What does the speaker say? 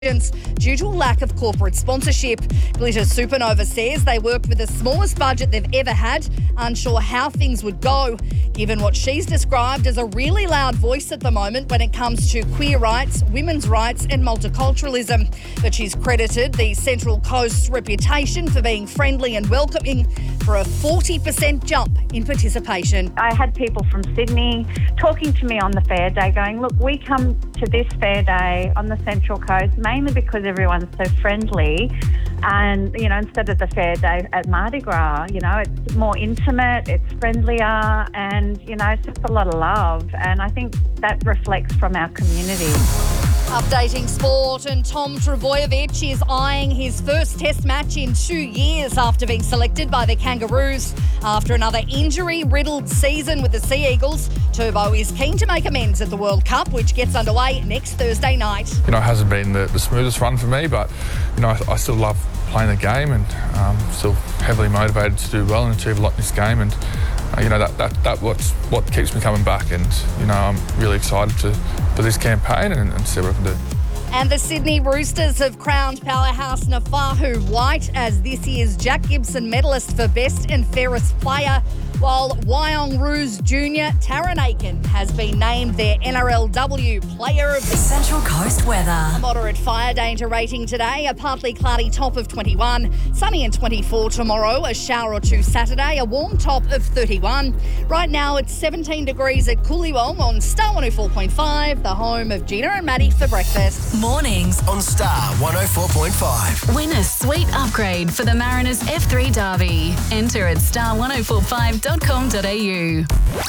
due to a lack of corporate sponsorship. Glitter Supernova says they worked with the smallest budget they've ever had, unsure how things would go, given what she's described as a really loud voice at the moment when it comes to queer rights, women's rights and multiculturalism. But she's credited the Central Coast's reputation for being friendly and welcoming for a 40% jump in participation. I had people from Sydney talking to me on the fair day going, look, we come to this fair day on the Central Coast mainly because everyone's so friendly, and, you know, instead of the fair day at Mardi Gras, you know, it's more intimate, it's friendlier, and, you know, it's just a lot of love, and I think that reflects from our community. Updating sport, and Tom Trbojevic is eyeing his first test match in 2 years after being selected by the Kangaroos. After another injury-riddled season with the Sea Eagles, Turbo is keen to make amends at the World Cup, which gets underway next Thursday night. You know, it hasn't been the smoothest run for me, but, you know, I still love playing the game and still heavily motivated to do well and achieve a lot in this game. And you know, that's what keeps me coming back, and, you know, I'm really excited for this campaign and see what I can do. And the Sydney Roosters have crowned powerhouse Nafahu White as this year's Jack Gibson medalist for best and fairest player, while Wyong Roos Jr. Taran Aiken has been named their NRLW Player of the Central Coast weather. A moderate fire danger rating today, a partly cloudy top of 21, sunny and 24 tomorrow, a shower or two Saturday, a warm top of 31. Right now it's 17 degrees at Coolywong on Star 104.5, the home of Gina and Maddie for breakfast. Mornings on Star 104.5. Win a sweet upgrade for the Mariners F3 Derby. Enter at star1045.com.au.